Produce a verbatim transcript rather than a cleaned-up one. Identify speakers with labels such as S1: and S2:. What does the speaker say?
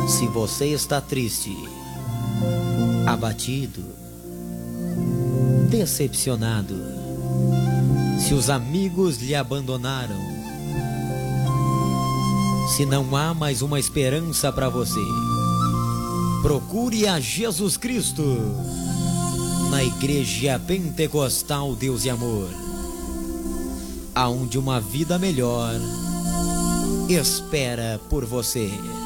S1: Se você está triste, abatido, decepcionado, se os amigos lhe abandonaram, se não há mais uma esperança para você, procure a Jesus Cristo na Igreja Pentecostal Deus e Amor, aonde uma vida melhor espera por você.